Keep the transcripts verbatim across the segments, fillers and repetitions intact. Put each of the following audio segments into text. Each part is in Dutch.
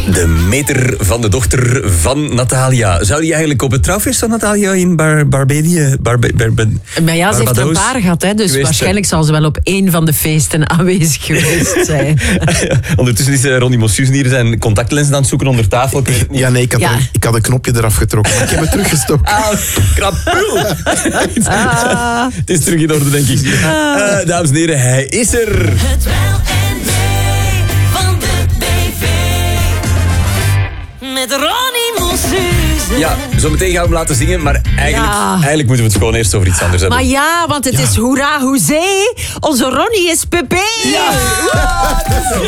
De meter van de dochter van Natalia. Zou die eigenlijk op het trouwfeest van Natalia in Bar- Barbadië... Barba- Barba- Maar ja, ze heeft er een paar gehad, hè, dus geweest, waarschijnlijk zal ze wel op één van de feesten aanwezig geweest zijn. Ondertussen is uh, Ronnie Mossusen hier zijn contactlenzen aan het zoeken onder tafel. Ik weet het niet. Ja, nee, ik had, Ja. Er, ik had een knopje eraf getrokken, maar ik heb het teruggestoken. Ah, krapul. Ah. Het is terug in orde, denk ik. Uh, dames en heren, hij is er. Het wel en wee van de B V. Met Ronnie Mossusen. Ja, zometeen gaan we hem laten zingen, maar eigenlijk, Ja. eigenlijk moeten we het gewoon eerst over iets anders hebben. Maar ja, want het is hoera hoezee. Onze Ronnie is Pepe. Ja, ja,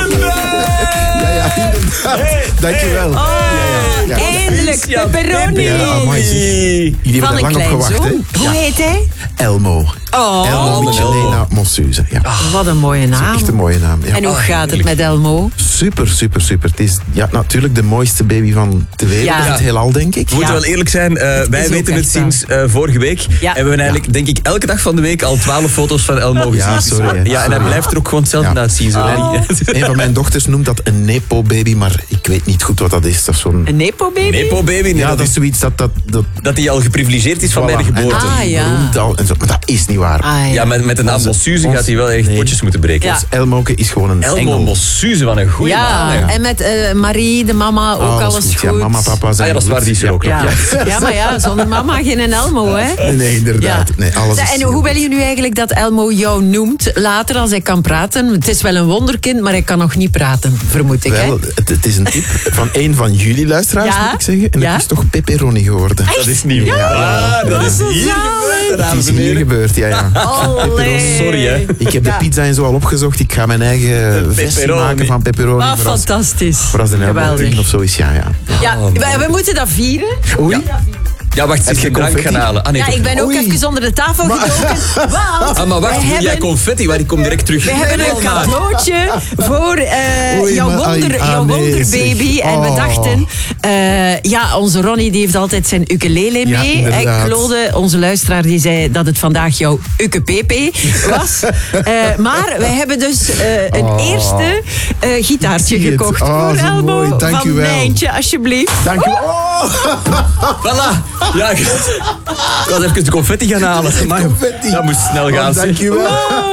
inderdaad. Dankjewel. Oh, Ja, ja, ja. eindelijk, Ja, Pepperoni. Ja, amai, zeg. Jullie hebben Van er een lang op gewacht, hè? kleinzoon. Hoe heet hij? Elmo. Oh, Elmo Michelena Mossusen. Ja. wat een mooie naam. Echt een mooie naam. Ja. En hoe gaat het met Elmo? Super, super, super. Het is ja, natuurlijk de mooiste baby van de wereld. Ja. Ja. Het heelal, denk ik. We moeten Ja. wel eerlijk zijn, uh, wij ook weten het echt sinds uh, vorige week. Ja. En we hebben eigenlijk, denk ik, elke dag van de week al twaalf foto's van Elmo gezien. Ja, sorry, hè. Ja, en hij blijft er ook gewoon hetzelfde Ja. uitzien. Zo. Oh. Een van mijn dochters noemt dat een nepo-baby, maar ik weet niet goed wat dat is. Dat is zo'n... Een nepo-baby? Nepo-baby, nee, Ja, dat, dat is is, zoiets dat... dat, dat dat hij al geprivilegeerd is van voilà. bij de geboorte. En dat Ah, ja. beroemd al en zo. Maar dat is niet waar. Ah, ja. Ja, met, met de naam Onze- Mossusen gaat hij wel echt Nee. potjes moeten breken. Ja. Dus Elmoke is gewoon een Elmo engel. Mossusen, wat een goeie naam. Ja, hè. en met uh, Marie, de mama, ook Alles alles goed. goed. Ja, mama, papa zijn Ah ja, dat is waar, goed. die is er Ja. ook. Ja. Ja. Ja, maar ja, zonder mama geen Elmo, hè? Nee, nee, inderdaad. Ja. Nee, alles Zeg, is en hoe wil je nu eigenlijk dat Elmo jou noemt later als hij kan praten? Het is wel een wonderkind, maar hij kan nog niet praten, vermoed ik. Hè? Wel, het, het is een tip van een van jullie luisteraars, Ja? moet ik zeggen. En Ja? het is toch Pepperoni geworden. Dat is niet waar. Dat is dat is hier zalig. gebeurd, Het dames is en hier heren. gebeurd, ja, ja. Allee. Sorry, hè. Ik heb de Ja. pizza en zo al opgezocht. Ik ga mijn eigen versie pepperoni. maken van pepperoni. Ah, voor als, fantastisch. voor als de Elmo Geweldig. tien of zo is, ja, ja. Ja, we, we moeten dat vieren. Oei. Ja, wacht, zit je je drank confetti? gaan halen? Ah, nee, Ja, toch ik ben ook Oei. even onder de tafel gedoken. Want Ah, maar wacht, we doe jij hebben, confetti, waar ik kom direct terug. we hebben een cadeautje voor eh, Oei, jouw, maar- wonder, ah, jouw nee, wonderbaby. zeg. En we Oh. dachten, eh, ja, onze Ronnie die heeft altijd zijn ukulele Ja, mee. inderdaad. En Claude, onze luisteraar, die zei dat het vandaag jouw ukepepe was. Eh, maar wij hebben dus eh, een Oh. eerste eh, gitaartje Ik zie het. gekocht Oh, voor zo Elmo. mooi. Dank van u wel. Nijntje, alsjeblieft. Dank u. Oh, Voilà. Ja, ik ik was even de confetti gaan halen. Maar confetti. dat moest snel gaan. oh, zeg. dank u wel.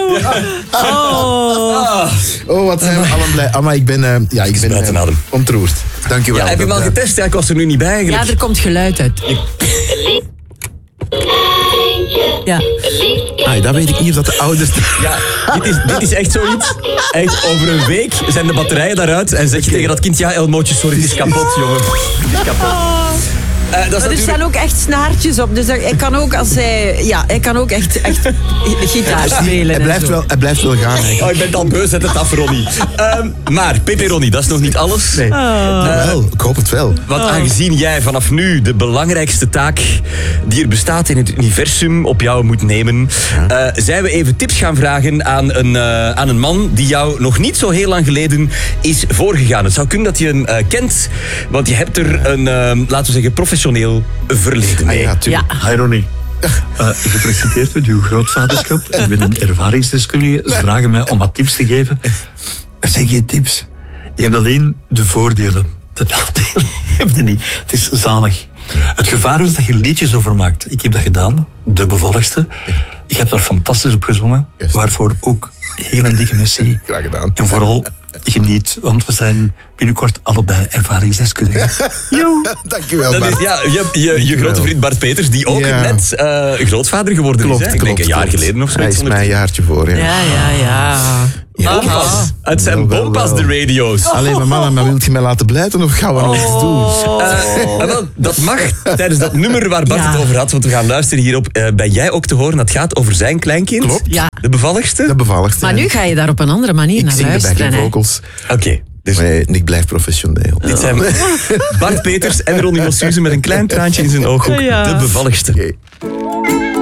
Oh. Ah. Oh, wat zijn we allen blij. Ah, maar ik ben, uh, ja, ik ben buiten uh, adem. ontroerd. Dank u wel. Ja, heb je hem al Dat, uh, getest? Ja, ik was er nu niet bij Ja, eigenlijk. er komt geluid uit. Ja. ah, dat weet ik niet of dat de ouders... Ja, dit is, dit is echt zoiets. Echt, over een week zijn de batterijen daaruit en zeg je tegen dat kind, ja, Elmootje, sorry, het is kapot, jongen. Het is kapot. Uh, dat is Maar er natuurlijk... staan ook echt snaartjes op. Dus hij kan ook als hij... Ja, hij kan ook echt, echt gitaar spelen. Hij en blijft, zo. wel, hij blijft wel gaan, eigenlijk. Oh, ik ben al beu, zet het af, Ronnie. Um, maar, Pepperoni, dat is nog niet alles. Nee. Wel, ik hoop het wel. Want aangezien jij vanaf nu de belangrijkste taak die er bestaat in het universum op jou moet nemen, uh, zijn we even tips gaan vragen aan een, uh, aan een man die jou nog niet zo heel lang geleden is voorgegaan. Het zou kunnen dat je hem uh, kent, want je hebt er een, uh, laten we zeggen, professioneel verleden Ah, mee. ja, tuurlijk. Ja. Hi Ronnie. Uh, gefeliciteerd met uw grootvaderschap. Ik ben een ervaringsdeskundige. Ze vragen mij om wat tips te geven. Er zijn geen tips. Je hebt alleen de voordelen. De nadelen heb je niet. Het is zalig. Het gevaar is dat je liedjes over maakt. Ik heb dat gedaan. De bevalligste. Ik heb daar fantastisch op gezongen. Yes. Waarvoor ook heel een dikke merci. Graag gedaan. En vooral geniet, want we zijn binnenkort allebei ervaringsdeskundigen. Dank u wel, Dat Bart. is, ja, je, je, je grote vriend Bart Peters, die ook Ja. net uh, grootvader geworden Klopt, is. Hè? Ik klopt, denk een jaar klopt. geleden of zo. Hij is mij een jaartje voor, ja. Ja, ja, ja. Ja. Bompas. Het zijn Wel, wel, bompas, wel. de radio's. Alleen maar mannen, maar wilt je mij laten blijten of gaan we nog iets doen? Uh, en wel, dat mag tijdens dat nummer waar Bart Ja. het over had, want we gaan luisteren hierop. Uh, ben jij ook te horen? Dat gaat over zijn kleinkind. Klopt. Ja. De bevalligste. De bevalligste. Maar nu ga je daar op een andere manier Ik naar zing de luisteren. backing hè. vocals. Oké. Dus Nee, ik blijf professioneel. dit zijn Bart Peters en Ronnie Mossusen met een klein traantje in zijn ooghoek. Ja. De bevalligste. Oké.